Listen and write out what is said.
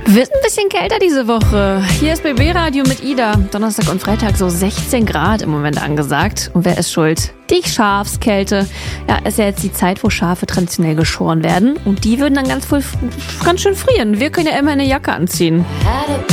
Wird ein bisschen kälter diese Woche. Hier ist BB Radio mit Ida. Donnerstag und Freitag so 16 Grad im Moment angesagt. Und wer ist schuld? Die Schafskälte. Ja, ist ja jetzt die Zeit, wo Schafe traditionell geschoren werden. Und die würden dann ganz schön frieren. Wir können ja immer eine Jacke anziehen. Had a